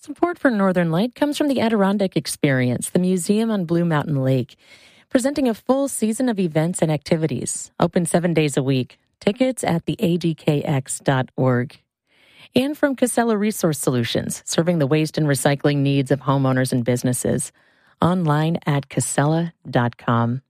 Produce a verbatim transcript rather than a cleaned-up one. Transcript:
Support for Northern Light comes from the Adirondack Experience, the museum on Blue Mountain Lake, presenting a full season of events and activities, open seven days a week. Tickets at the A D K X dot org. And from Casella Resource Solutions, serving the waste and recycling needs of homeowners and businesses, online at casella dot com.